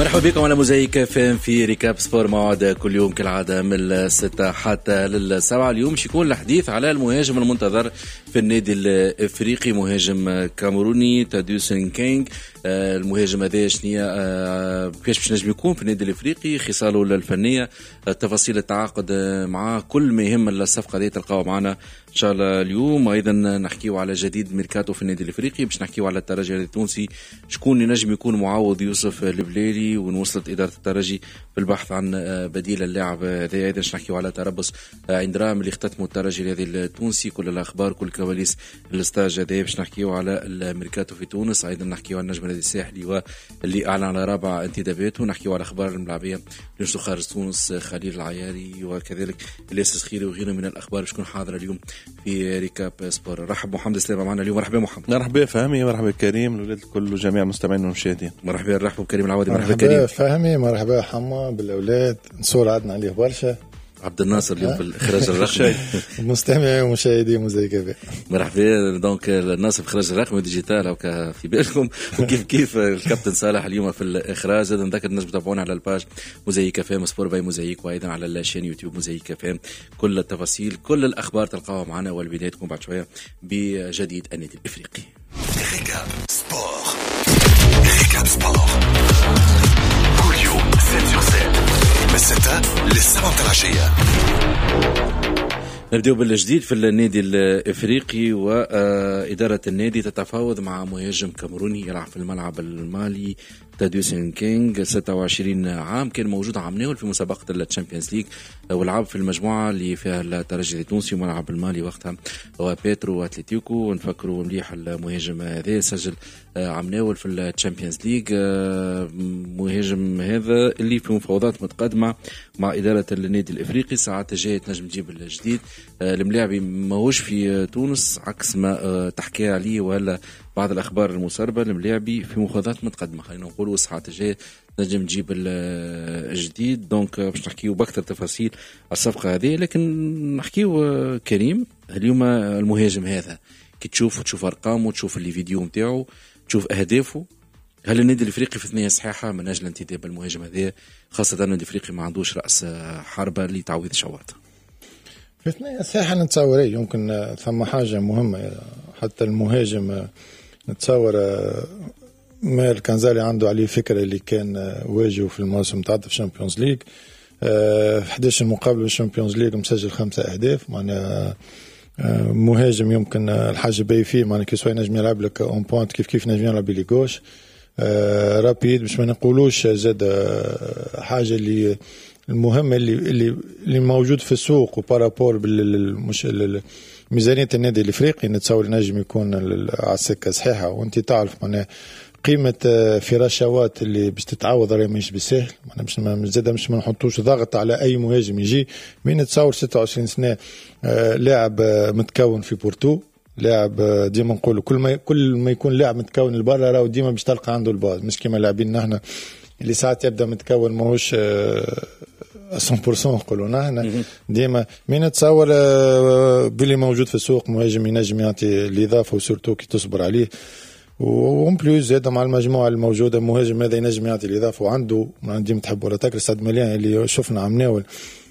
مرحبا بكم على موزايك فام في ريكاب سبور، موعد كل يوم كالعادة من 6 حتى 7. اليوم باش يكون الحديث على المهاجم المنتظر في النادي الافريقي، مهاجم كاميروني تاديوس نكينغ. المهاجم هذا شنية كيفاش باش نجم يكون في النادي الافريقي، خصاله الفنية، تفاصيل التعاقد معاه، كل ما يهم الصفقة هذه تلقاو معنا ان شاء الله اليوم. ايضا نحكيو على جديد ميركاتو في النادي الافريقي، باش نحكيو على الترجي التونسي، شكون ينجم يكون معوض يوسف البليلي، ونوصلت اداره الترجي في البحث عن بديل اللاعب هذا. ايضا باش نحكيو على تربص عندرام اللي اختتموا الترجي الهادي التونسي، كل الاخبار كل كواليس الاستاج هذا. باش نحكيو على الميركاتو في تونس، ايضا نحكيو على النجم النادي الساحلي واللي اعلن على رابع انتداباته، ونحكيو على اخبار الملاعبيه اللي خارج تونس، خليل العياري وكذلك الياس خيري وغيره من الاخبار باش تكون حاضره اليوم في ريكاب سبور. رحب محمد سلامه معنا اليوم. مرحبا محمد. مرحبا فهمي، مرحبا كريم، الاولاد الكل وجميع المستمعين والمشاهدين. مرحبا. نرحبوا بكريم العوضي. مرحبا كريم. فهمي. مرحبا حما بالاولاد، نصور عدنا عليه برشا. عبد الناصر اليوم في الاخراج الرقمي. مستمعي ومشاهدي موزايك. مرحبا. دونك الناصر في الاخراج الرقمي ديجيتال او في بالكم، وكيف الكابتن صالح اليوم في الاخراج. نذكر الناس بتابعونا على الباج موزايك فام سبور باي موزايك، وايضا على الشين يوتيوب موزايك فام. كل التفاصيل كل الاخبار تلقاوها معنا، والبدايه تكون بعد شويه بجديد النادي الافريقي. ريكاب سبور، ريكاب سبور كل يوم 7/7 من 6 ل7 العشية. نبدأ بالجديد في النادي الافريقي، واداره النادي تتفاوض مع مهاجم كاميروني يلعب في الملعب المالي تاديوس نكينغ، 26 عام، كان موجود عام ناول في مسابقه الشامبيونز ليج، ولعب في المجموعه اللي فيها الترجي التونسي وملعب المالي وقتها وبيترو واتليتيكو. ونفكروا مليح المهاجم هذا سجل عام ناول في الشامبيونز ليج. مهاجم هذا اللي في مفاوضات متقدمه مع اداره النادي الافريقي، ساعات الجايه تنجم تجيب الجديد. الملاعبي ماهوش في تونس عكس ما تحكي عليه ولا بعض الأخبار المسربة. الملاعبي في مفاوضات متقدمة، خلينا نقولوا الساعات الجاية نجم نجيب الجديد. دونك باش نحكيو بأكثر تفاصيل الصفقة هذه، لكن نحكيو كريم اليوم المهاجم هذا كي تشوف أرقامه، تشوف اللي فيديو متاعه، تشوف أهدافه، هل النادي الافريقي في ثنية صحيحة من أجل انتداب المهاجم هذا، خاصة أن النادي الافريقي ما عندوش رأس حربة لتعويض الشواط؟ في ثنية صحيحة نتصور يمكن ثم حاجة مهمة، حتى المهاجم نتصور مال كانزالي عنده عليه فكرة اللي كان واجهه في الموسم تعدى في الشامبيونز ليج، 11 مقابلة في الشامبيونز ليج مسجل 5 أهداف. معنا مهاجم يمكن الحاجة باي فيه، معنا كي سواء نجم يلعب لك اون بوينت كيف نجم يلعب بلي جوش رابيد، مش ما نقولوش زاد حاجة اللي المهمة اللي موجود في السوق وبارابور ميزانية النادي الافريقي. نتصور نجم يكون على السكة صحيحة. وانت تعرف معناها قيمة فراشوات اللي باش تتعوض راهي مش بالسهل، مش ما نحطوش ضغط على اي مهاجم يجي. مين نتصور 26 سنة لاعب متكون في بورتو، لاعب ديما نقول كل ما يكون لاعب متكون البرا راهو ديما باش تلقى عنده الباز، مش كيما لاعبين نحن اللي ساعات يبدا متكون ماهوش 100% نقولوا نحن ديما. مين نتصور باللي موجود في السوق مهاجم ينجم يعطي الإضافة، وسورتو كي تصبر عليه، وون بلوز زاد مع المجموعة الموجودة مهاجم هذا ينجم يعطي الإضافة. وعنده ما عندي متحب ولا تكر سعد مليان اللي شفنا عم ناول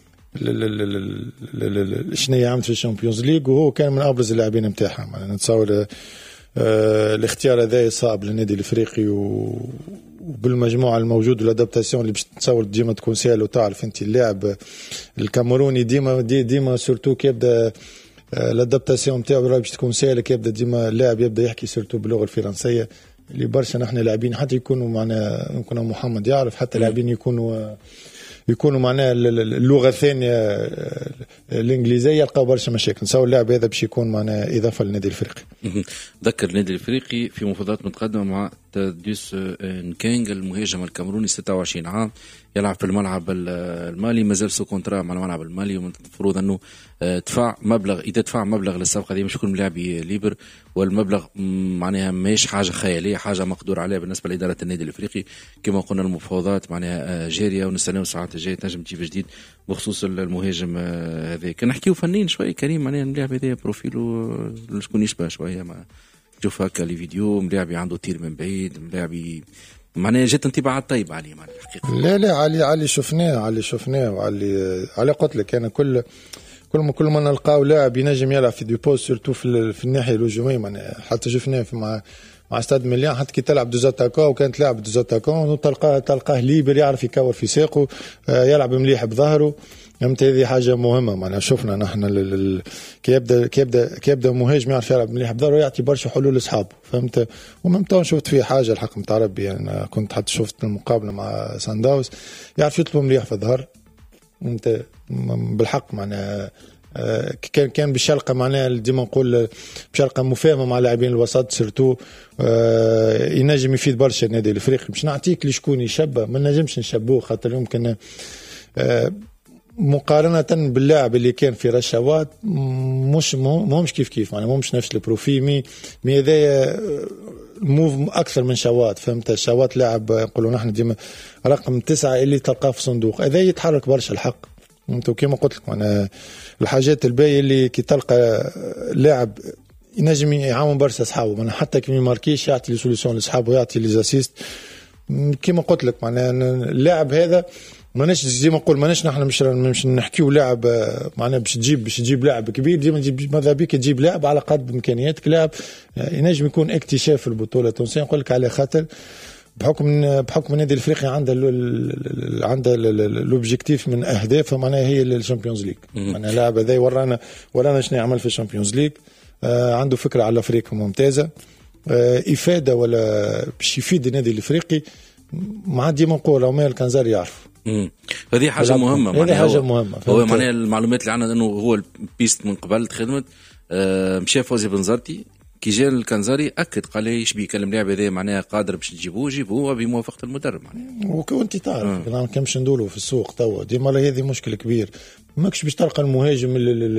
شنو عملت في الشامبيونز ليج، وهو كان من أبرز اللاعبين نتاعها. نتصور الاختيار هذا صعب للنادي الافريقي، وبالمجموعه الموجود والادابتاسيون اللي باش تصور ديما تكون سهله. وتعرف انت اللاعب الكاميروني ديما سورتو كي يبدا الادابتاسيون نتاعو باش تكون سهله، كي يبدا ديما اللاعب يبدا يحكي سورتو باللغه الفرنسيه اللي برشا نحن لاعبين حتى يكونوا معنا، يمكن محمد يعرف حتى لاعبين يكونوا معناها اللغه الثانيه الانجليزيه يلقاو برشا مشاكل. نساو اللاعب هذا باش يكون معناها اضافه للنادي الافريقي. ذكر النادي الافريقي في مفاوضات متقدمه مع تاديوس نكينغ، المهاجم الكاميروني 26 عام، يلعب في الملعب المالي، مازال سو كونترا مع الملعب المالي، ومفروض انه دفع مبلغ، اذا دفع مبلغ للصفقه دي مش يكون لاعبي ليبر، والمبلغ معناها ماهيش حاجه خياليه، حاجه مقدور عليها بالنسبه لاداره النادي الافريقي. كما قلنا المفاوضات معناها جاريه، ونستناو الساعات الجايه تنجم تجيب جديد بخصوص المهاجم هذا. كان نحكيو فنيا شويه كريم، معناها اللاعب هذا بروفيله شكون يشبه شويه، ما تشوف هكا لي فيديو، ملاعبي عنده تير من بعيد، ملاعبي معناها جات انطباعات طيبة عليه معناها الحقيقة. لا علي شفناه وعلي قلت لك أنا كل ما نلقاو لاعب ينجم يلعب في دي بوست سورتو في الناحية الهجومية معناها حتى شفناه مع استاد مليان حتى كي تلعب دوزاتاكا وكانت لعب دوزاتاكا تلقاه ليبر يعرف يكور في ساقه يلعب مليح بظهره. فهمت هذه حاجة مهمة معناها شفنا نحن كي يبدا مهاجم يعرف يلعب مليح بظهره يعطي برشا حلول لاصحابه. فهمت وممتون شفت فيه حاجة الحق متاع ربي يعني كنت حتى شفت المقابلة مع سانداوس يعرف يطلب مليح في الظهر. انت بالحق معناها كان بالشلقة معناها ديما نقول بشلقة مفاهمة مع لاعبين الوسط سيرتو ينجم يفيد برشا النادي الافريقي. مش نعطيك لشكون يشبه ما نجمش نشبوه خاطر يمكن مقارنة باللاعب اللي كان في رشاوات مش كيف معناها مش نفس البروفي مي هذايا موف اكثر من شوات. فهمت شوات لاعب نقولوا نحن ديما رقم 9 اللي تلقاه في صندوق هذا يتحرك برشا الحق. انتو كيما قلت لك انا الحاجات الباقيه اللي كي تلقى لاعب ينجم يعاون برشا اصحابه معناها حتى كي ماركيش يعطي لي سوليسيون لاصحابه يعطي لي اسيست كيما قلت لك معناها اللاعب هذا ماناش ديما نقول ماناش نحن مش نحكيو لاعب معناها باش تجيب لاعب كبير ديما تجيب ماذا بيك تجيب لاعب على قد امكانياتك لاعب ينجم يكون اكتشاف في البطوله التونسيه. نقول لك على خاطر بحكم النادي الافريقي عنده الاوبجيكتيف من اهدافه معناها هي الشامبيونز ليج. معناها لاعب هذا ورانا شنو يعمل في الشامبيونز ليج عنده فكره على افريقيا ممتازه افاده ولا باش يفيد النادي الافريقي مع ديما نقول عمال الكنزاري يعرف. هذه حاجه مهمه هذه حاجه مهمه هو معناها المعلومات اللي عندنا انه هو البيست من قبل خدمت مشى فوزي بن زرتي كي جاء الكنزاري اكد قال لي ايش بيكلم لاعب هذا معناها قادر باش جيبوه بموافقه المدرب معناها وانت تعرف انا كمش ندولو في السوق توا ديما هذه مشكله كبير ماكش باش تلقى المهاجم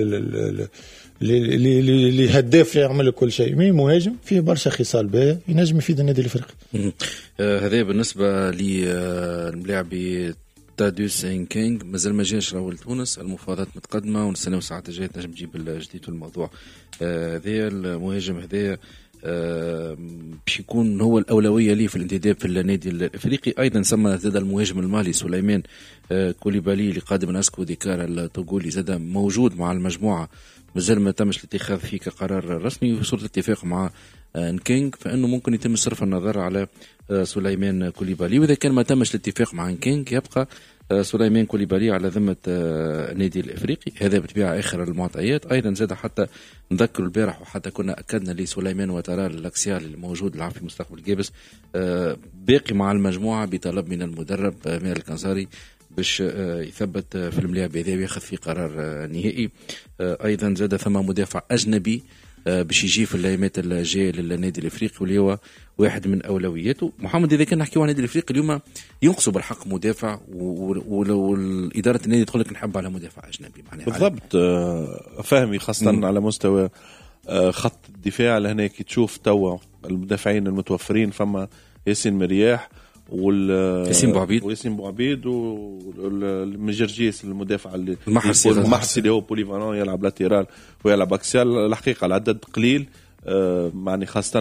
اللي هداف يعمل كل شيء مي مهاجم فيه برشا خصال باهيه ينجم يفيد النادي الافريقي. هذا بالنسبه للاعب تاديوس إنكينغ مازال ما جاش راهو لتونس المفاوضات متقدمه ونستناو الساعات الجايه تنجم تجيب الجديد في الموضوع. هذا المهاجم هذا باش يكون هو الاولويه ليه في الانتداب في النادي الافريقي. ايضا سمى زاد المهاجم المالي سليمان كوليبالي اللي قادم من اسكو ديكار الطوغولي زاد موجود مع المجموعه مازال ما تمش الاتخاذ فيه كقرار رسمي في صوره اتفاق مع إنكينغ فانه ممكن يتم صرف النظر على سليمان كوليبالي. واذا كان ما تمش الاتفاق مع إنكينغ يبقى سليمان كوليبالي على ذمة النادي الافريقي. هذا بطبيعه اخر المعطيات. ايضا زاد حتى نذكر البارح وحتى كنا اكدنا لسليمان وترى الاكسيال الموجود العام في مستقبل جيبس باقي مع المجموعه بطلب من المدرب مير الكنزاري باش يثبت في الملاعب هذا وياخذ فيه قرار نهائي. ايضا زاد ثم مدافع اجنبي باش يجي في الايامات الجايه للنادي الافريقي واللي هو واحد من اولوياته. محمد اذا كان نحكيو عن النادي الافريقي اليوم ينقصوا بالحق مدافع ولو اداره النادي تقول لك نحب على مدافع اجنبي معناها بالضبط فهمي خاصه على مستوى خط الدفاع لهنا كي تشوف توا المدافعين المتوفرين فما ياسين مرياح وياسين بوعبيد والمجرجيس المدافع اللي المحسي اللي هو بوليفالون يلعب لاتيرال ويلعب اكسيال. الحقيقه العدد قليل معني خاصه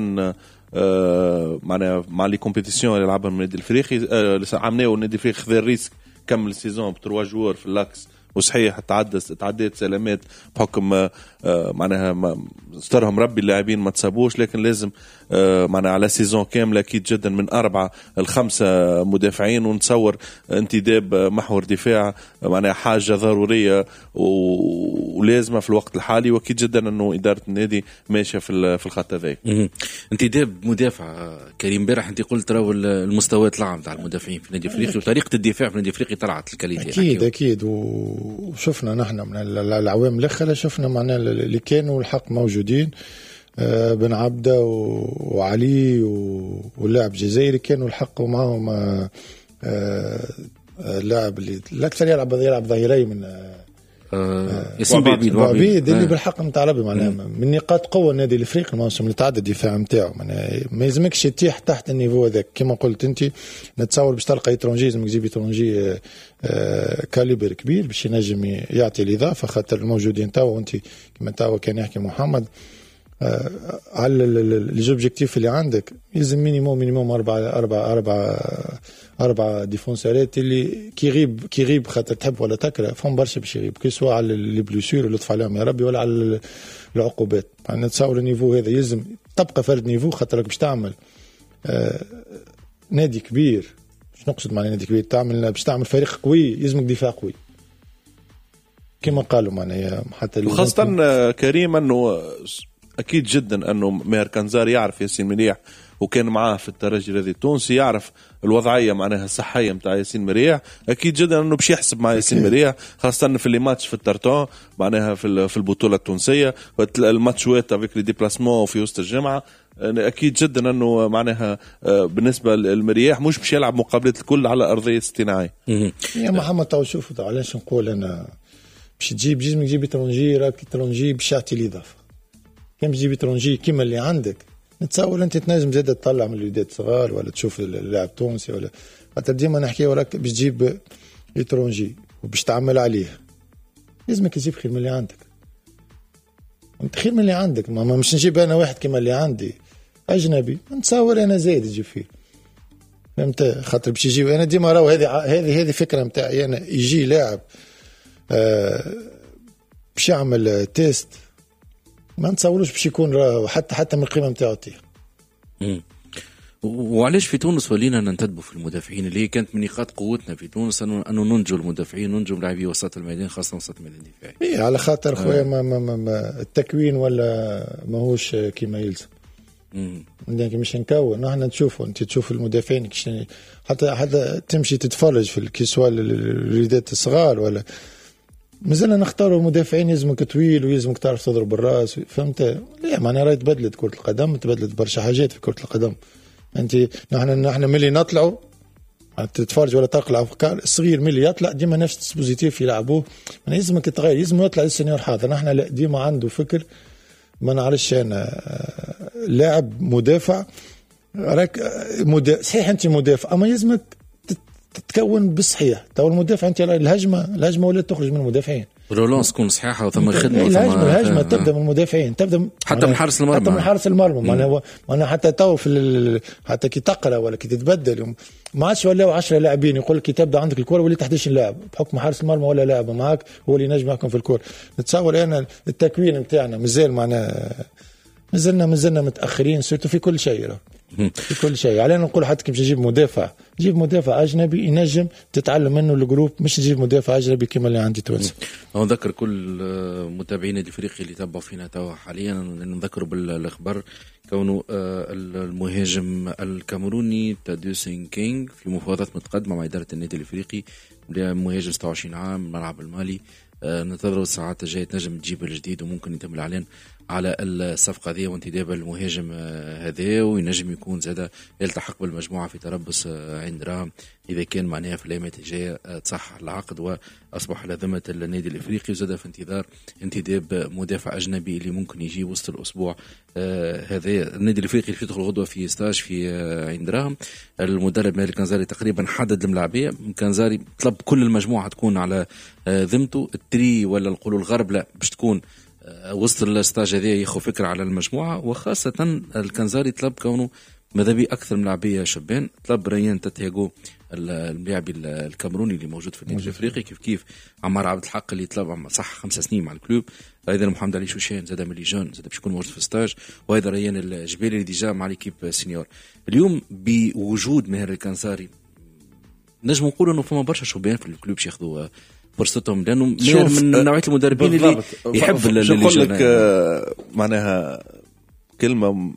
مع لي كومبيتيسيون اللي يلعبها النادي الافريقي عملوا النادي الافريقي خذ الريسك كمل السيزون ب3 جوار في اللاكس وصحيح تعديت سلامات بحكم معناها استرهم ربي اللاعبين ما تصابوش لكن لازم معناها على سيزون كامله اكيد جدا من 4 ل 5 مدافعين ونتصور انتداب محور دفاع معناها حاجه ضروريه ولازمه في الوقت الحالي واكيد جدا انه اداره النادي ماشيه في الخط هذا. انتداب مدافع كريم امبارح انت قلت راهو المستويات العام تاع المدافعين في النادي الافريقي وطريقه الدفاع في النادي الافريقي طلعت الكاليتي اكيد وشفنا نحن من العوام الاخيره شفنا معنا اللي كانوا الحق موجودين بن عبده وعلي واللاعب جزائري كانوا الحق ومعهم اللاعب اللي الاكثر يلعب ظهيري من ياسين بوعبيد اللي بالحق نتاع ربي معناها من نقاط قوه النادي الافريقي الموسم اللي تعدى الدفاع نتاعو ما يلزمكش تطيح تحت النيفو هذاك كما قلت انت نتصور باش تلقى ايترونجي لازمك تجيب ايترونجي كاليبر كبير باش ينجم يعطي الاضافه خاطر الموجودين توا وانت كما توا كان يحكي محمد على الجوبجيكتيف اللي عندك يلزم مينيموم أربعة ديفونسارات اللي كي يغيب خاطر تحب ولا تكره فهم برشا باش يغيب كي سواء على لي بلوسور اللي لطف عليهم يا ربي ولا على العقوبات. يعني نتصور النيفو هذا يلزم تبقى فرد نيفو خاطرك باش تعمل نادي كبير. مش نقصد معنى نادي كبير باش تعمل فريق قوي يلزمك دفاع قوي كما قالوا معناها حتى وخاصة كريم أنه أكيد جدا أنه ماهر كنزاري يعرف ياسين مريح وكان معاه في الترجي الذي التونسي يعرف الوضعية معناها الصحية متاع ياسين مريح. أكيد جدا أنه باش يحسب مع ياسين مريح خاصة في اللي ماتش في الترتون معناها في البطولة التونسية الماتشوات افيك لي ديبلاسمون في وسط الجامعة. أكيد جدا أنه معناها بالنسبة للمريح مش باش يلعب مقابلات الكل على أرضية اصطناعية. يا محمد تو شوف علاش نقول أنا باش تجيب ترونجي راك ترونجي باش يعطي الإضافة كان باش تجيب ترونجي كيما اللي عندك نتصور انت تنجم زاد تطلع من الوليدات صغار ولا تشوف اللاعب تونسي ولا خاطر ديما نحكي وراك باش تجيب إترونجي وباش تعمل عليه لازمك تجيب خير من اللي عندك. انت خير من اللي عندك ما مش نجيب انا واحد كما اللي عندي اجنبي نتصور انا زايد تجيب فيه فهمت خاطر باش يجيب انا ديما راهو هذه فكره نتاعي انا يجي لاعب باش يعمل تيست ما نتصوروش باش يكون حتى من القيمه نتاعو تي. وعلاش في تونس ولينا ننتدبوا في المدافعين اللي هي كانت من نقاط قوتنا في تونس انه ننجو المدافعين ننجو لاعبي وسط الميدان خاصه وسط الميدان الدفاعي. اي على خاطر خويا ما التكوين ولا ماهوش كيما يلزم. لكن مش نكون نحن نشوفوا انت تشوف المدافعين حتى تمشي تتفرج في الكيسوا الوليدات الصغار ولا مازلنا نختاروا المدافعين يلزمك طويل ويلزمك تعرف تضرب بالراس فهمت. لا معناها راهي تبدلت كرة القدم تبدلت برشا حاجات في كرة القدم. انت نحن ملي نطلعوا تتفرج ولا تقلع افكار الصغير ملي يطلع ديما نفس الديسبوزيتيف يلعبوه ما يلزمك تغير يلزم يطلع للسنيور حاضر. نحن لا ديما عنده فكر ما نعرفش انا لاعب مدافع راك صحيح انت مدافع اما يلزمك تتكون بالصحيح. تو المدافع انت الهجمه ولا تخرج من المدافعين رولانس تكون صحيحه وثم خدمه الهجمه تبدا من المدافعين تبدا حتى من حارس المرمى حتى من حارس المرمى معناها حتى تو حتى كي تقرا ولا كي تتبدل ما عادش ولاو 10 لاعبين يقول لك كي تبدا عندك الكره ولي 11 لاعب بحكم حارس المرمى ولا لاعب معاك هو اللي ينجم يحكم في الكره. نتصور انا التكوين نتاعنا مازال معناها مازلنا متاخرين سورتو في كل شيء في كل شيء. علينا نقول حتى كي باش تجيب مدافع اجنبي ينجم تتعلم منه الجروب مش تجيب مدافع اجنبي كما اللي عندي تونس. نذكر كل متابعين الفريق اللي تابعوا فينا توا حاليا نذكروا بالاخبار كونه المهاجم الكاميروني تاديوسين كينغ في مفاوضات متقدمه مع اداره النادي الافريقي مهاجم 26 عام ملعب المالي. ننتظروا الساعات الجايه تنجم تجيب الجديد وممكن يتم الاعلان على الصفقه هذه وانتداب المهاجم هذا وينجم يكون زاد يلتحق بالمجموعه في تربص عند راهم اذا كان معناها في الايامات الجايه تصحح العقد واصبح على ذمه النادي الافريقي وزاد في انتظار انتداب مدافع اجنبي اللي ممكن يجي وسط الاسبوع هذا. النادي الافريقي يدخل غدوه في ستاج في عند راهم. المدرب مالك كنزاري تقريبا حدد الملاعبيه كنزاري طلب كل المجموعه تكون على ذمته التري ولا نقولوا الغرب لا باش تكون وسط الستاج هذا ياخذ فكره على المجموعه وخاصه الكنزاري طلب كونه ماذا بي اكثر من لاعبيه شبان. طلب ريان تاتياغو اللاعبي الكاميروني اللي موجود في النادي الافريقي كيف عمار عبد الحق اللي طلب صح 5 سنين مع الكلوب. ايضا محمد علي شوشان زاد من ليجون زاد باش يكون موجود في الستاج وايضا ريان الجبيلي اللي ديجا مع ليكيب سينيور. اليوم بوجود ماهر الكنزاري نجم نقول انه فما برشا شبان في الكلوب باش ياخذوا فرصتهم لانه من نوعيه المدربين اللي يحب نقول لك معناها كلمه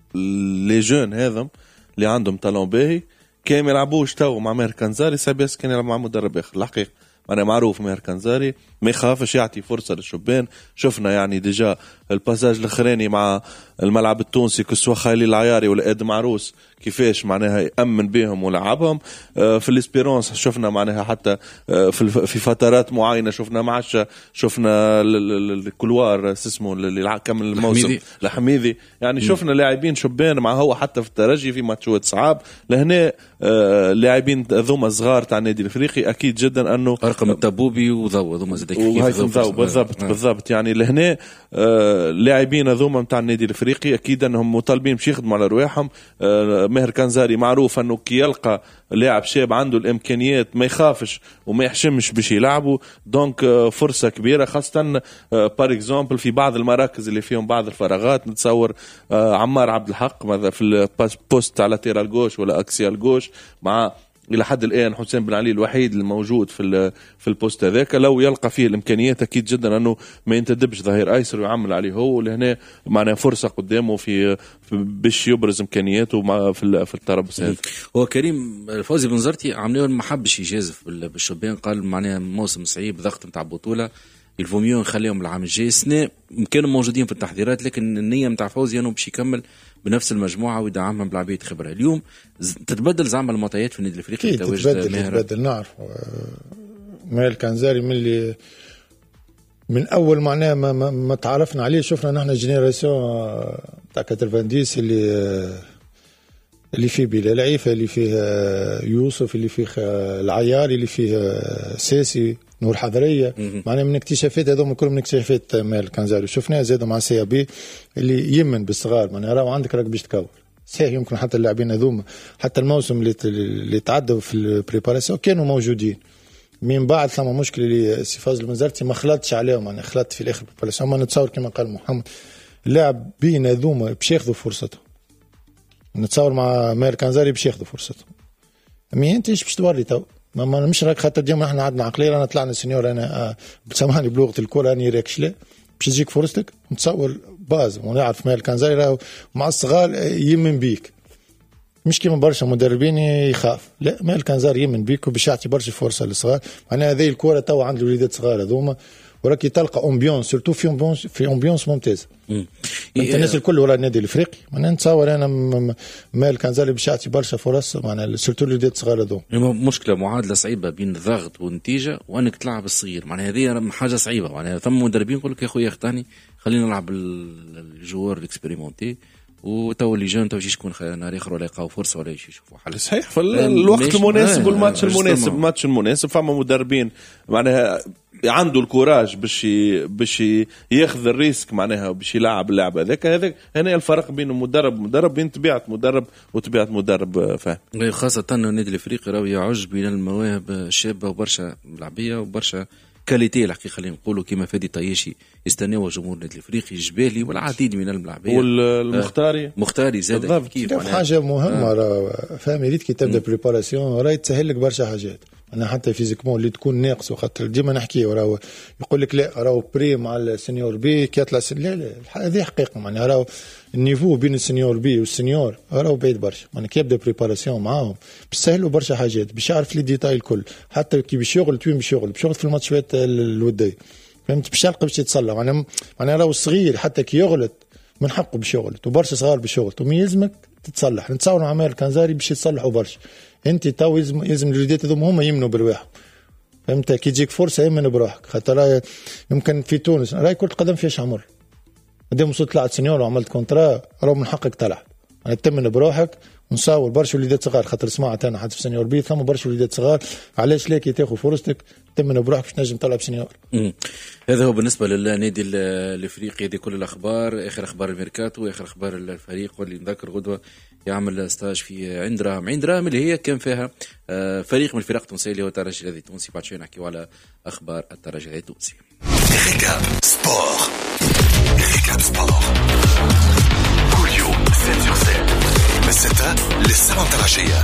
لي جون هذم اللي عندهم تالون باهي كان يلعبوش تو مع ماهر كنزاري سابيس كان يلعب مع مدرب اخر الحقيقه. أنا معروف ماهر كنزاري ما يخافش يعطي فرصة للشبان. شفنا يعني ديجا الباساج الأخراني مع الملعب التونسي كسوا خالي العياري ولا آدم عروس كيفاش معناها يأمن بهم ولعبهم في الاسبيرونس. شفنا معناها حتى في فترات معينة شفنا معشة شفنا الكلوار اسمه اللي كمل الموسم الحميدي يعني شفنا لاعبين شبان مع هو حتى في الترجي في ماتشات صعاب لهنا لاعبين ذوما صغار تاع النادي الافريقي اكيد جدا انه ارقم التبوبي وضو ذوما زاد بالضبط يعني لهنا اللاعبين هذوما نتاع النادي الافريقي اكيد انهم مطالبين باش يخدموا على رواحهم. ماهر كنزاري معروف انه كي يلقى لاعب شاب عنده الامكانيات ما يخافش وما يحشمش باش يلعبوا، دونك فرصه كبيره خاصه بار اكزومبل في بعض المراكز اللي فيهم بعض الفراغات. نتصور عمار عبد الحق ماذا في البوست على لاتيرال جوش ولا اكسيال جوش، مع الى حد الان حسين بن علي الوحيد الموجود في البوست هذاك. لو يلقى فيه الامكانيات اكيد جدا انه ما ينتدبش ظهير ايسر ويعمل عليه هو، لهنا معناها فرصه قدامه في باش يبرز امكانياته في التربص هذا. هو كريم فوزي بن زرتي عملوا ما حبش يجازف بالشبان، قال معناها موسم صعيب ضغط نتاع بطوله الفوميو نخليهم العام الجاي. السنه كانوا موجودين في التحضيرات، لكن النيه نتاع فوزي انه باش يكمل بنفس المجموعه ويدعمهم بلعبيه خبره. اليوم تتبدل زعما المعطيات في النادي الافريقي تتبدل نعرف ماهر كنزاري من اول معناه ما تعرفنا عليه، شفنا نحن جينيراسيون تاع 90 اللي فيه بلال عيفة، اللي فيه يوسف، اللي فيه العياري، اللي فيه ساسي، نور حضريه. معناها من اكتشافات هذوما كلهم من اكتشافات ماهر كنزاري. شفناه زاد مع سي بي اللي يمن بالصغار. معناها راهو عندك راك باش تكور صحيح. يمكن حتى اللاعبين هذوما حتى الموسم اللي تعدوا في البريباراسيون كانوا موجودين، من بعد ثم مشكله اللي سي فاز المنزرتي ما خلطش عليهم. انا خلطت في الاخر البريباراسيون. ما نتصور كما قال محمد اللاعبين هذوما باش ياخذوا فرصتهم. نتصور مع ماهر كنزاري باش ياخذوا فرصتهم. مي انت ايش باش توري تو؟ ما مش راك خاطر ديما احنا عندنا عقليه انا طلعنا سينيور انا بسمعني بلغه الكره اني راكش لا باش تجيك فرصتك. نتصور باز ونعرف ماهر كنزاري راهو مع الصغار يمن بيك، مش كيما برشا مدربين يخاف. لا ماهر كنزاري يمن بيك وباش يعطي برشا فرصه للصغار. معناها هذه الكره تو عند الوليدات الصغار هذوما وراكي تلقى امبيونس سورتو في امبيونس ممتازه. انت الناس الكل ورا النادي الافريقي. معناها نتصور انا ماهر كنزاري باش يعطي برشا فرص معناها سورتو الوليدات الصغار هذوما. مشكله معادله صعيبه بين الضغط والنتيجه وانك تلعب الصغير. معناها هذه حاجه صعيبه. معناها ثم مدربين يقول لك يا خويا اختاني خلينا نلعب الجوار الاكسبيريمونتي وتو اللي جون تو شكون نهار اخر ولا يلقاو فرصه ولا يشوفوا حل. صحيح في الوقت المناسب والماتش المناسب. الماتش المناسب فما مدربين معناها عنده الكوراج باش ياخذ الريسك معناها باش يلعب اللعب هذاك. هنا الفرق بين مدرب بين طبيعه مدرب وطبيعه مدرب فاهم. خاصه النادي الافريقي راهو يعج بين المواهب الشابه وبرشا ملاعبيه وبرشا كاليتي الحقيقه خلينا نقولوا كيما فادي طياشي يستناوا جمهور النادي الافريقي، جبالي والعديد من الملاعبيه والمختاري زاد كيف حاجه مهمه راه فاهم. ريت كي تبدا بريباراسيون راهي تسهل لك برشا حاجات. انا حتى فيزيكمون اللي تكون ناقص وخاطر ديما نحكي راهو يقول لك لا راهو بري مع السينيور بي كي يطلع لا هذه حقيقه. معناها راهو النيفو بين السينيور بي والسينيور راهو بعيد برشا. معناها كي يبدا بريباراسيون معاهم بيسهلوا برشا حاجات باش يعرف لي ديتاي الكل. حتى كي باش يشغل توين باش يشغل في الماتشات الوديه فهمت باش يلقى باش يتصلح. معناها راهو الصغير حتى كي يغلط من حقه باش يغلط وبرشا صغار باش يغلط ومي يلزمك تتصلح. نتصور مع ماهر كنزاري باش يتصلحوا برشا. انت تو يلزم الوليدات هذوما هما يمنوا برواحهم فهمت. كي تجيك فرصه يمن بروحك خاطر يمكن في تونس راهي كره القدم فيهاش عمر. مادام وصلت طلعت سنيور وعملت كونترا راهو من حقك تلعب. انا تمن بروحك ونصور برشا وليدات صغار خاطر سمعت انا حتى في سنيور بي ثم برشا وليدات صغار. علاش لا كي تاخذ فرصتك تمن بروحك باش تنجم تلعب سنيور. هذا هو بالنسبه للنادي الافريقي. هذه كل الاخبار، اخر اخبار الميركاتو، اخر اخبار الفريق. واللي نذكر غدوه يعمل ستاج في عين دراهم اللي هي كان فيها فريق من الفرق التونسيه اللي هو الترجي التونسي. بعد شوي نحكيو على اخبار الترجي التونسي. ريكاب سبور كل يوم 7/7 من 6 للسبعة العشية.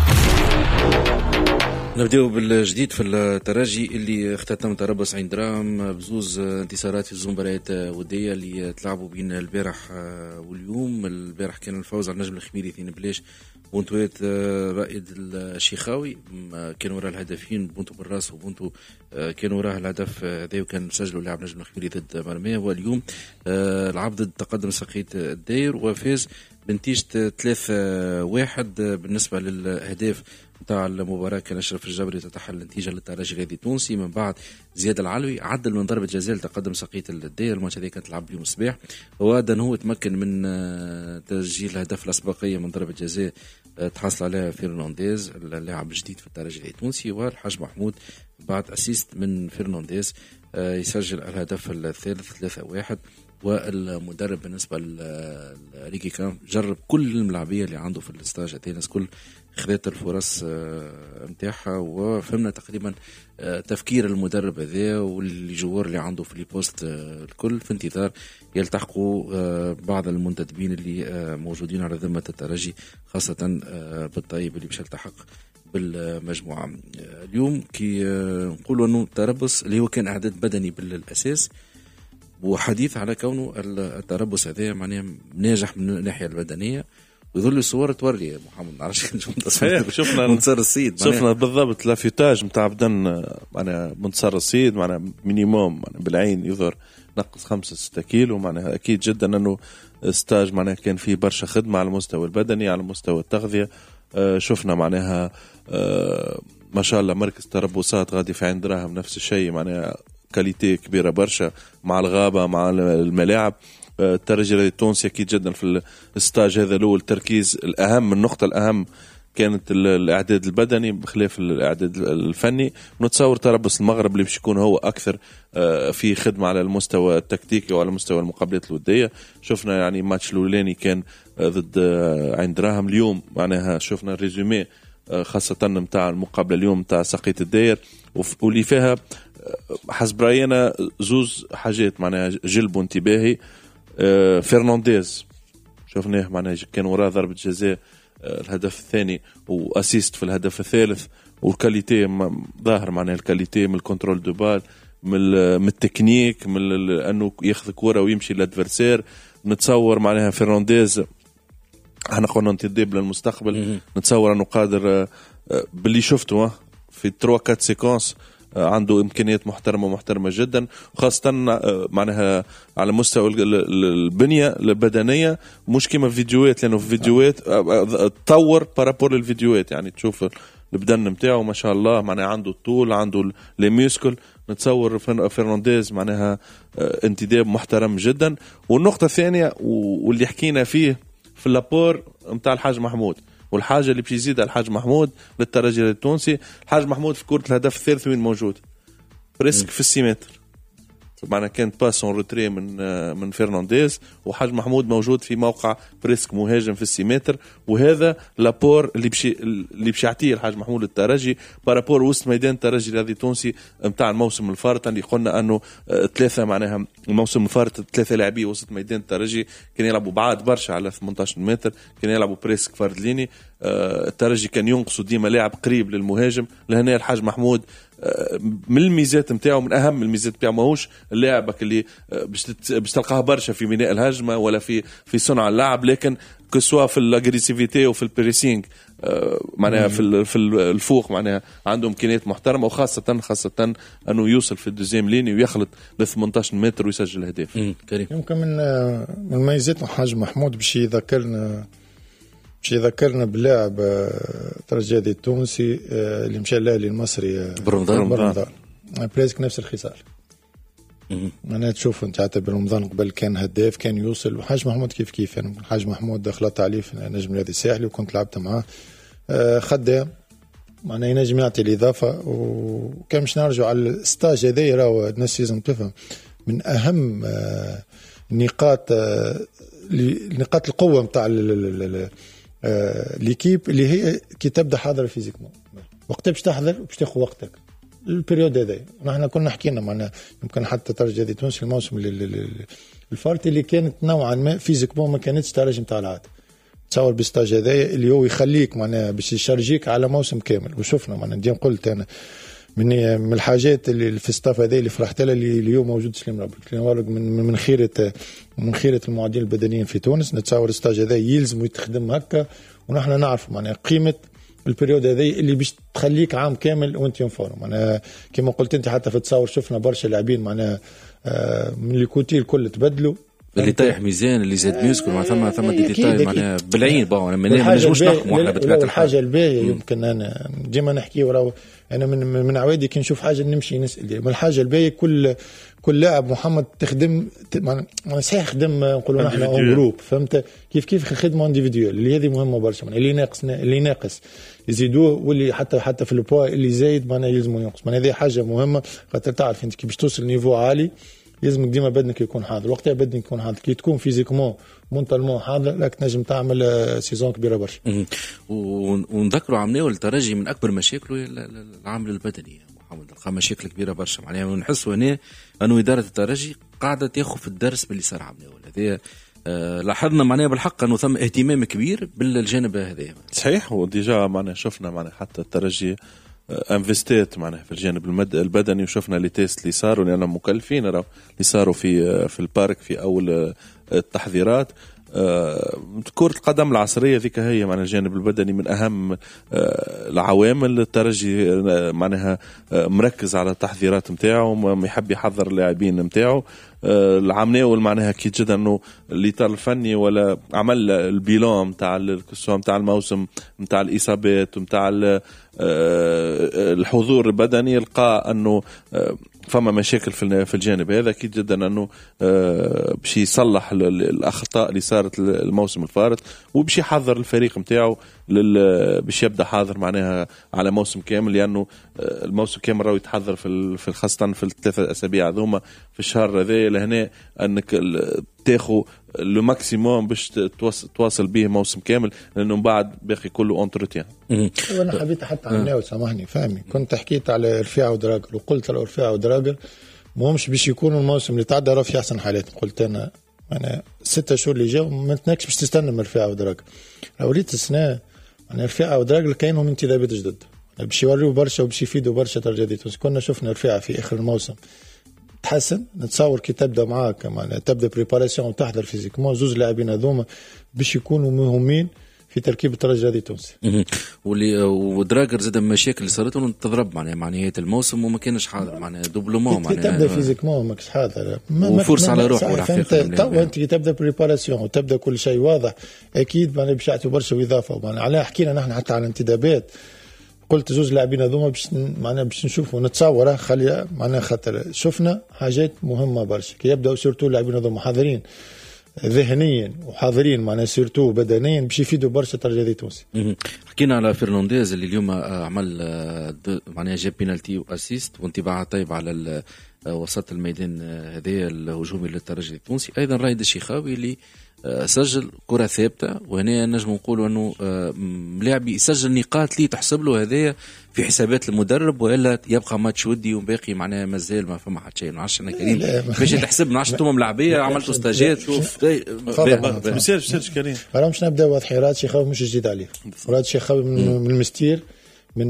نبداو بالجديد في الترجي اللي اختتم تربص عين دراهم بزوز انتصارات في الزمبرات ودية اللي تلعبوا بين البارح واليوم. البارح كان الفوز على النجم الخميري 2-0 بونتوات رائد الشيخاوي كان وراء الهدفين بونتو بالراس وبونتو كان وراء الهدف هذا وكان مسجل لاعب نجم الخميري ضد مرمية. واليوم العبد تقدم سقيط الداير وفاز بنتيجة 3-1. بالنسبة للأهداف نتاع المباراة كان أشرف الجبري تتحل النتيجة للترجي التونسي من بعد زياد العلوي عدل من ضربة جزاء تقدم سقيط الداير. الماتش هذا كانت تلعب اليوم الصباح وهذا هو تمكن من تسجيل الهدف الأسبقية من ضربة جزاء تحصل عليها فرنانديز اللاعب الجديد في الترجي التونسي. والحاج محمود بعد أسيست من فرنانديز يسجل الهدف الثالث 3-1. والمدرب بالنسبة لريكي كام جرب كل الملاعبية اللي عنده في الاستاج هذه، الناس كل خذت الفرص متاعها، وفهمنا تقريبا تفكير المدرب هذا والجوار اللي عنده في البوست الكل في انتظار يلتحقوا بعض المنتدبين اللي موجودين على ذمة الترجي، خاصة بالطيب اللي باش يلتحق بالمجموعة اليوم. كي نقولوا انه تربص اللي هو كان اعداد بدني بالاساس، وحديث على كونه التربص هذا معناه ناجح من الناحية البدنية، ويظل الصور توري محمد نعرفش شفنا منتصر السيد، شفنا بالضبط لافيتاج نتاع بدن معناها منتصر السيد معناها مينيموم بالعين يظهر نقص 5-6 كيلو، معناها اكيد جدا انه ستاج معناها كان فيه برشا خدمة على المستوى البدني على مستوى التغذية. شفنا معناها ما شاء الله مركز تربصات غادي في عين دراهم نفس الشيء، معناها كاليتي كبيرة برشا مع الغابة مع الملاعب. الترجي التونسي أكيد جدا في الستاج هذا الأول التركيز الأهم، النقطة الأهم كانت الإعداد البدني بخلاف الإعداد الفني. نتصور تربص المغرب اللي باش يكون هو أكثر في خدمة على المستوى التكتيكي وعلى مستوى المقابلات الودية. شفنا يعني ماتش الأولاني كان ضد عين دراهم، اليوم معناها شفنا الريزومي خاصة متاع المقابلة اليوم متاع ساقية الداير، واللي فيها حسب رأينا زوز حاجات معناها جلبوا انتباهي. فرنانديز شفناه معناها كان وراه ضربة جزاء الهدف الثاني وأسيست في الهدف الثالث، والكاليتي ظاهر معناها الكاليتي من الكنترول دو بال من التكنيك من أنه ياخذ كورة ويمشي للأدفرسير. نتصور معناها فرنانديز احنا قلنا انتداب للمستقبل، نتصور أنه قادر باللي شفته في 3-4 سيكونس عنده إمكانيات محترمة جدا، وخاصة معناها على مستوى البنية البدنية مش كما فيديوهات، لأنه في فيديوهات تطور بارابور للفيديوهات، يعني تشوف البدن متاعه ما شاء الله معناها عنده الطول عنده الميوسكل. نتصور فرنانديز معناها انتداب محترم جدا. والنقطة الثانية واللي حكينا فيه في اللابور متاع الحاج محمود، والحاجة اللي بيزيدها الحاج محمود للترجي التونسي، الحاج محمود في كرة الهدف الثالث وين موجود بريسك في 6 متر، معنا كانت باسون روتري من فرنانديز، وحاج محمود موجود في موقع بريسك مهاجم في 6 متر. وهذا لابور اللي بشي يعطيه الحاج محمود الترجي بارابور وسط ميدان الترجي الذي تونسي متاع الموسم الفارط، اللي قلنا انه 3 معناها الموسم الفارط 3 لاعبين وسط ميدان الترجي كان يلعبوا بعاد برشا على 18 متر، كان يلعبوا بريسك فرد ليني. الترجي كان ينقصوا ديما لاعب قريب للمهاجم. لهنا الحاج محمود من الميزات نتاعو، من اهم الميزات نتاعو ماهوش اللاعبك اللي باش تلقاه برشا في بناء الهجمه ولا في صنع اللعب، لكن كسوا في الاغريسيفيتي وفي البريسينغ معناها في الفوق معناها عنده امكانيات محترمه، وخاصه انه يوصل في الدوزيام ليني ويخلط ل 18 متر ويسجل اهداف. كريم يمكن من ميزات الحاج محمود باش يذكرنا باللاعب الترجي التونسي اللي مشى الاهلي المصري برمضان بريسك نفس الخصال. أنا تشوف أنت حتى برمضان قبل كان هداف كان يوصل، وحاج محمود كيف يعني الحاج محمود دخلت عليه في نجم النادي الساحلي وكنت لعبت معاه خدام معناه ينجم يعطي الإضافة. وكان مش نرجع على الستاج هذا راهو الناس لازم تفهم من أهم نقاط القوة متاع ليكيب اللي هي كي تبدا حاضر فيزيكمون وقت باش تحضر باش تاخذ وقتك. البريود هذا نحن كنا حكينا معنا يمكن حتى ترجي دي تونس الموسم الفارت اللي كانت نوعا ما فيزيكمون ما كانتش ترجم تاع العاد. تصور بالستاج هذا اللي هو يخليك معناها باش يشارجيك على موسم كامل. وشفنا معناها ديما قلت انا من الحاجات اللي في الستاف هذا اللي فرحت لها اللي اليوم موجود سليم ربك من خيرة المعدين البدنيين في تونس. نتصور الستاج هذا يلزم يتخدم هكا، ونحن نعرف معناها قيمة البريود هذا اللي باش تخليك عام كامل وانت ينفورم. معناها كما قلت انت حتى في التصاور شفنا برشا لاعبين معناها من الكوتي الكل تبدلوا، اللي طايح ميزان اللي زاد ميوسكل ما ثم ديتاي معناها بالعين باو انا ما نجموش نحكموا احنا بطبيعه الحاجه الباهيه. يمكن انا ديما نحكي وراه انا من عوادي كي نشوف حاجه نمشي نسال من الحاجه الباهيه. كل لاعب محمد تخدم صحيح خدم نقولوا نحن اون جروب، فهمت كيف خدمه انديفيديوال اللي هذه مهمه برشا. اللي ناقص يزيدوه، واللي حتى في البوا اللي زايد معناها يلزموا ينقص. هذه حاجه مهمه خاطر تعرف انت كي باش توصل نيفو عالي لازمك ديما بدنك يكون حاضر. وقتها بدنك يكون حاضر كي تكون فيزيكمون مونتالمون حاضر لك تنجم تعمل سيزون كبيره برشا. ونذكروا عمناو الترجي من اكبر مشاكله العامل البدني محمد، لقى مشاكل كبيره برشا معناها. نحسوا هنا انه اداره الترجي قاعده تاخذ في الدرس باللي صار عمناو هذا. لاحظنا معناها بالحق انه ثم اهتمام كبير بالجانب هذا. صحيح، وديجا معناها شفنا معناها حتى الترجي انفستيت معناها في الجانب البدني، وشفنا لي تيست اللي صاروا لأنهم مكلفين اللي صاروا في البارك في أول التحضيرات. كرة القدم العصرية ذيك هي معناها الجانب البدني من أهم العوامل. الترجي معناها مركز على التحضيرات متاعه، ما يحب يحضر اللاعبين متاعه. العمناول معناها أكيد جدا أنه الإطار الفني ولا عمل البيلون متاع الموسم متاع الإصابات ومتاع الحضور البدني، يلقى أنه فما مشاكل في الجانب هذا. أكيد جدا أنه بشي يصلح الأخطاء اللي صارت الموسم الفارط، وبشي يحضر الفريق متاعه باش يبدأ حاضر معناها على موسم كامل، لأنه الموسم كامل راهو يتحضر في خاصة في الثلاثة أسابيع هذوما في الشهر هذا لهنا أنك تاخو لو ماكسيموم باش تواصل به موسم كامل، لأنه بعد باقي كله انتروتيان. وانا حبيت حتى عناو سامحني فهمي، كنت حكيت على رفيع ودراجل وقلت له رفيع ودراجل مهمش باش يكونوا الموسم اللي تعدى راه في احسن حالات. قلت انا 6 شهور اللي جاوا ما تنكش باش تستنى من رفيع ودراجل. لو وليت السنه رفيع ودراجل كاينهم انتدابات جدد باش يوريوا برشا وباش يفيدوا برشا ترجي تونس. كنا شفنا رفيع في اخر الموسم تحسن، نتصور كي تبدا معاك معناها تبدا بريباراسيون وتحضر فيزيكمون زوز لاعبين هذوما باش يكونوا مهمين في تركيب الترجي التونسي. واللي ودراجر زاد مشاكل اللي صارت له تضرب معناها مع نهايه الموسم وما كانش حاضر معناها دوبلومون معناها تبدا فيزيكمون ماكش حاضر وفرصه على روحه راح انت كي تبدا بريباراسيون وتبدا كل شيء واضح اكيد معناها باش يعطيو برشا اضافه. معناها على حكينا نحن حتى على انتدابات، قلت زوج لاعبين هذوما باش معناها باش نشوفوا نتصوره خلي معناها خاطر شفنا حاجات مهمه برشا كي يبداو سيرتو اللاعبين هذوما حاضرين ذهنيا وحاضرين معناها سيرتو بدنيا باش يفيدوا برشا ترجي تونسي. حكينا على فرنانديز اللي اليوم عمل معناها جاب بينالتي واسيست وانطباع طيب على وسط الميدان هذايا الهجومي للترجي التونسي. ايضا رايد الشيخاوي اللي سجل كرة ثابتة، وهنا نجم نقولوا أنه لاعب يسجل نقاط لي تحسب له هذايا في حسابات المدرب، وإلا يبقى ماتش ودي وباقي معناها مازال ما فما حتى شيء. ما عرفتش أنا كريم باش تحسب ما عرفتش أنتم ملاعبية عملتوا استاجات شوف مسيرش كريم راه مش نبدا واضح. راد شيخاوي مش جديد عليه، راد شيخاوي من المستير من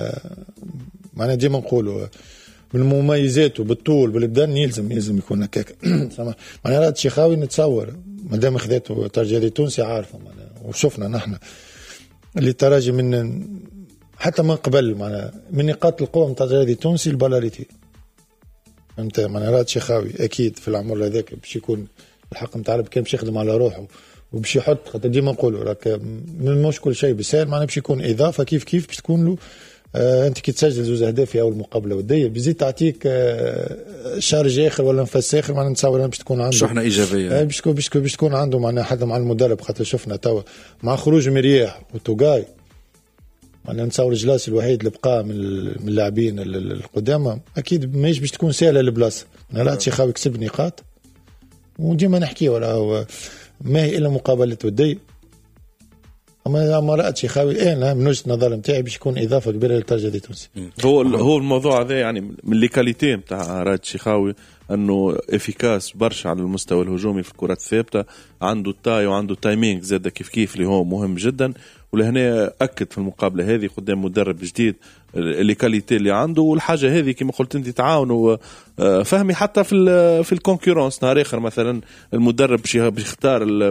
معناها ديما نقولوا من مميزاته بالطول بالبدن يلزم يكون هكاك. معناها راد شيخاوي نتصور مادام خذاته ترجي تونسي عارفه معناها، وشفنا نحن اللي تراجي من حتى من قبل معناها من نقاط القوه نتاع ترجي تونسي البالاريتي. فهمت معناها راد شيخاوي اكيد في العمر هذاك باش يكون الحق نتاع كان باش يخدم على روحه وباش يحط خاطر ديما نقولوا راك مش كل شيء بسهل معناها باش يكون اضافه كيف باش تكون له انت كي تسجل زوج اهداف في اول مقابله وديه بزيد تعطيك شارج اخر ولا نفس اخر معناها نتصور باش تكون عنده شحنه ايجابيه باش تكون عنده معناها حتى مع المدرب. خاطر شفنا توا مع خروج مرياح وتوغاي معناها نتصور جلاس الوحيد اللي بقى من اللاعبين القدامى اكيد ماهيش باش تكون سهله البلاصه. لا شيخاوي كسب نقاط وديما نحكي ولا ما هي الا مقابله وديه. أما رأت شيخاوي أنا من وجهة نظر متاعي باش يكون إضافة كبيرة للترجي التونسي. هو الموضوع هذا يعني من اللي كاليتي متاع رأت شيخاوي أنه إفيكاس برشا على المستوى الهجومي في الكرات الثابتة، عنده التاي وعنده تايمينج زاد كيف اللي هو مهم جدا. ولهنا أكد في المقابلة هذه قدام مدرب جديد اللي كاليتي اللي عنده، والحاجة هذه كما قلت أنت تعاونوا فهمي حتى في الكونكورنس. نهار آخر مثلا المدرب باش يختار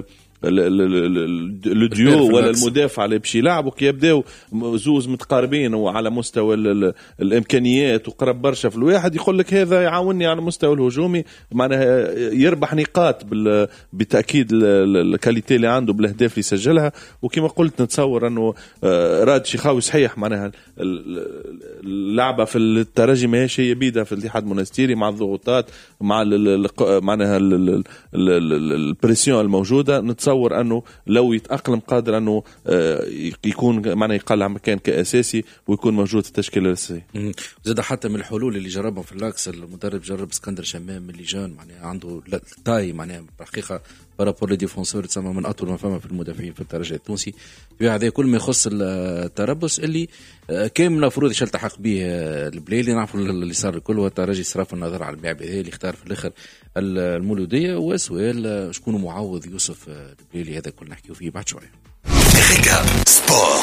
الديو ولا المدافع اللي باش يلعبوا كي يبداو زوز متقاربين وعلى مستوى الامكانيات وقرب برشا في الواحد، يقول لك هذا يعاونني على المستوى الهجومي معناها يربح نقاط بالتاكيد الكاليتي اللي عنده بالاهداف اللي يسجلها. وكما قلت نتصور انه راد شيخاوي صحيح معناها اللعبه في الترجي ماهيش هي بيدها في الاتحاد المنستيري مع الضغوطات مع معناها البريسيون الموجوده. نتصور نتصور انه لو يتاقلم قادر انه يكون معناه يقلع مكان كاساسي ويكون موجود في التشكيله الاساسيه. زاد حتى من الحلول اللي جربهم في اللاكس المدرب جرب اسكندر شمام من اللجان معناها عنده تاي معناها حقيقه بارابور لي ديفونسور تسمى من اطول ما فما في المدافعين في الترجي التونسي. في هذا كل ما يخص التربص اللي كان المفروض يلتحق به البليلي. نعرفوا اللي صار الكل هو الترجي صرف النظر على اللاعب هذا اللي اختار في الاخر المولوديه. وسؤال شكون معوض يوسف البليلي هذا كل نحكيو فيه بعد شويه. ريكاب سبور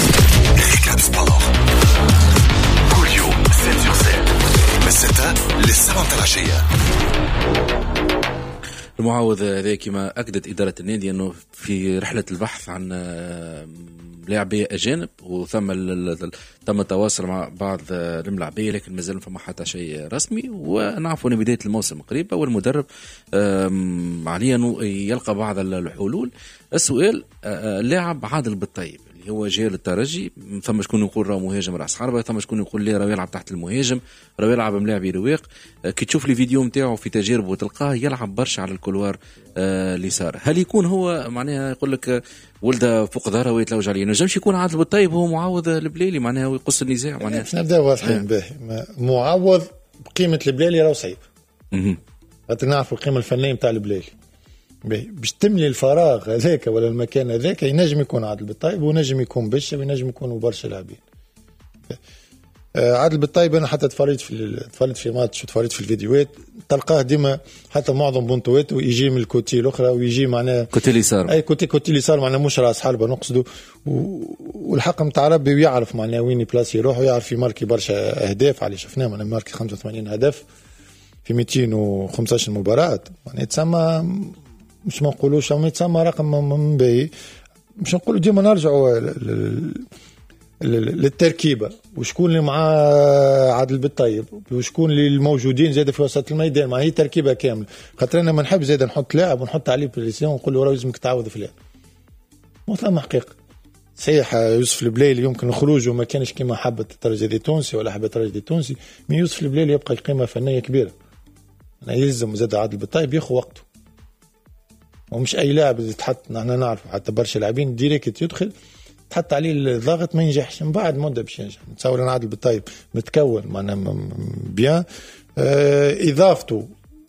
كل يوم 7 من 6 ل7 العشيه. المعاوض هذا كما أكدت إدارة النادي أنه في رحلة البحث عن لاعبية أجانب وثم تم التواصل مع بعض الملاعبية لكن ما زال فما حتى شيء رسمي. ونعرف أن بداية الموسم قريبة والمدرب عليه أنه يلقى بعض الحلول. السؤال لاعب عادل بالطيب اللي هو جاي للترجي ثم شكون يقول راه مهاجم راس حربة ثم شكون يقول لي راه يلعب تحت المهاجم راه يلعب ملاعب رواق. كي تشوف لي فيديو نتاعو في تجاربه وتلقاه يلعب برشا على الكولوار اليسار. هل يكون هو معناها يقول لك ولده فوق ظهره ويتلوج عليه نجمش يكون عادل بالطيب هو معوض البليلي معناها ويقص النزاع معناها باش نبدا واضحين باهي معوض بقيمه البليلي راه صعيب. نعرف القيمه الفنيه نتاع البليلي باش تملي الفراغ هذاك ولا المكان هذاك ينجم يكون عادل بالطيب ونجم يكون بشا وينجم يكونوا برشا لاعبين. عادل بالطيب انا حتى تفرجت في ماتش وتفرجت في الفيديوهات تلقاه ديما حتى معظم بونتواته يجي من الكوتي الاخرى ويجي معناه كوتي اليسار اي كوتي اليسار معناه مش راس حربه نقصده. والحق نتاع ربي ويعرف معناه وين يبلاصي يروح ويعرف يماركي برشا اهداف عليه شفناه معناه ماركي 85 هدف في 215 مباراه يعني تسمى مش ما نقولوش ما يتسمى رقم من باهي. مش نقولوا ديما نرجعوا للتركيبه وشكون اللي مع عادل بالطيب وشكون اللي الموجودين زاد في وسط الميدان. ما هي تركيبه كامله خاطر انا ما نحب زاد نحط لاعب ونحط عليه بريسيون ونقول له راه لازمك تعوض فلان. مو ثم حقيقه صحيح يوسف البليلي يمكن خروجه ما كانش كما حبه الترجي التونسي ولا حبه الترجي التونسي. من يوسف البليلي يبقى قيمه فنيه كبيره. انا يلزم زاد عادل بالطيب ياخذ وقته ومش اي لاعب يتحط. نحن نعرف حتى برشا لاعبين ديريكت يدخل تحط عليه الضغط ما ينجحش من بعد مده باش ينجح. نتصور ان عادل بالطيب متكون معنا بيان اضافته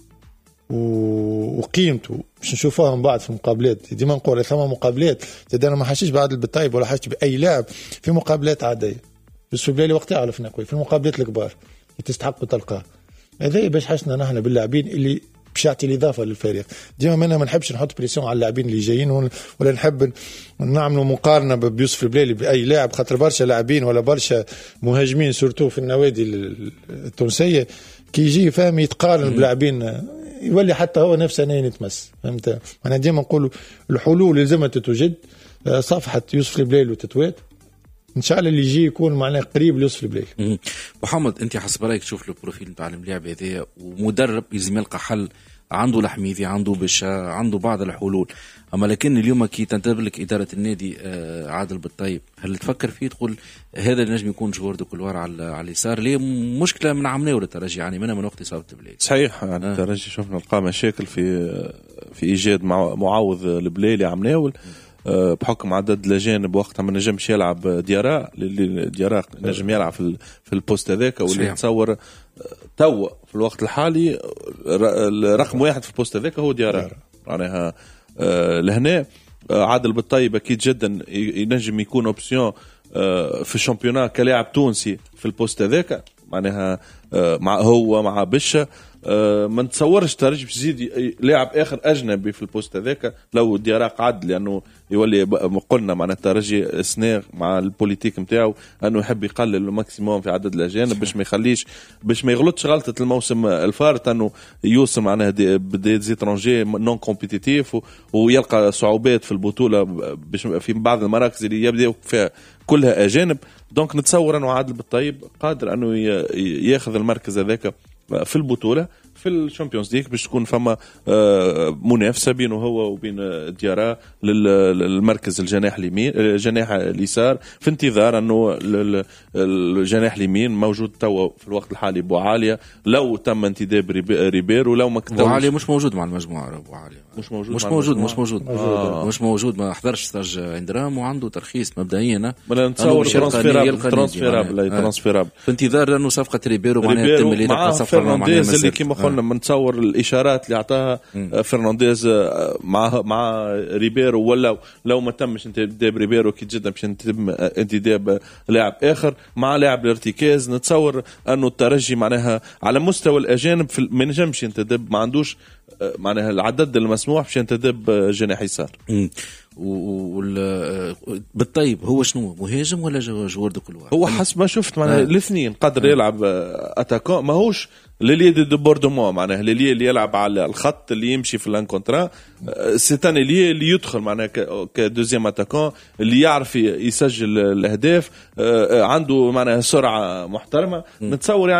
وقيمته باش نشوفوها من بعد في المقابلات. ديما نقول ثم مقابلات زاد انا ما حاشيش بعادل بالطيب ولا حاشيش باي لاعب في مقابلات عاديه بس في بلالي وقت يعرفنا كويس في المقابلات الكبار تستحقوا تلقاه. هذا باش حسنا نحن باللاعبين اللي باش يعطي الإضافة للفريق. ديما ما نحبش نحط بريسيون على اللاعبين اللي جايين ولا نحب نعملوا مقارنة بيوسف البليلي بأي لاعب خاطر برشا لاعبين ولا برشا مهاجمين سورتو في النوادي التونسية كي يجي فاهم يتقارن بلاعبين يولي حتى هو نفسه نين يتمس. فهمت أنا ديما نقول الحلول لازم تتوجد. صفحة يوسف البليلي وتتوات ان شاء الله اللي يجي يكون معناه قريب ليوسف البليلي. محمد انت حسب رايك تشوف البروفيل نتاع اللاعب هذايا ومدرب لازم يلقى حل عنده الحميدي عنده بشا عنده بعض الحلول. اما لكن اليوم كي تنتبه لك اداره النادي عادل بالطيب هل تفكر فيه تقول هذا اللي نجم يكون جوار دو كولوار على اليسار ليه مشكله من عمناه ولا الترجي يعني من وقت اصابه البليلي صحيح يعني الترجي شفنا لقى مشاكل في ايجاد معوض البليلي عمناول بحكم عدد الاجانب وقتها ما نجمش يلعب دياراء نجم يلعب في البوست هذاك واللي نتصور تو في الوقت الحالي رقم واحد في البوست هذاك هو دياراء معناها لهنا عادل بالطيب اكيد جدا ينجم يكون اوبسيون في الشامبيونات كلاعب تونسي في البوست هذاك معناها مع بشة ما نتصورش ترجي باش يزيد لاعب اخر اجنبي في البوست هذاك لو دياراء قعد لانه يولي قلنا معناها الترجي سناغ مع البوليتيك نتاعو انه يحب يقلل الماكسيموم في عدد الاجانب باش ما يغلطش غلطه الموسم الفارط انه يوصل معناها بدي زيترونجي نون كومبيتيتيف ويلقى صعوبات في البطوله في بعض المراكز اللي يبدا فيها كلها اجانب. دونك نتصور انه عادل بالطيب قادر انه ياخذ المركز هذاك في البطوله في الشامبيونز ليج باش تكون فما منافسه بينه هو وبين ديارا للمركز الجناح اليمين الجناح اليسار، في انتظار انه الجناح اليمين موجود توا في الوقت الحالي بوعاليا. لو تم انتداب ريبيرو، لو ما بوعاليا مش موجود مع المجموعه. بوعاليا مش موجود ما حضرش ستاج اندرام وعنده ترخيص مبدئيا. نتصور ترانسفيرابل في انتظار انه صفقه ريبيرو معناها تتم اللي مع فرنانديز اللي كما قلنا منتصور الاشارات اللي اعطاها فرنانديز مع ريبيرو، ولا لو ما تمش انتداب ريبيرو كي جدا باش يتم انتداب لاعب اخر مع لاعب الارتكاز. نتصور انه الترجي معناها على مستوى الاجانب ما نجمش ينتدب، ما عندوش معناها العدد المسموح باش ينتدب جناح يسار. بالطيب هو شنو مهاجم ولا جوار دو كل واحد؟ هو حسب ما شفت معناها الاثنين قدر يلعب اتاكون، ماهوش ليلي دو بوردومون معناها ليلي اللي يلعب على الخط اللي يمشي في الانكونترا، سيتان اللي يدخل معناها كدوزيام اتاكون اللي يعرف يسجل الاهداف، عنده معناها سرعه محترمه. نتصور يعني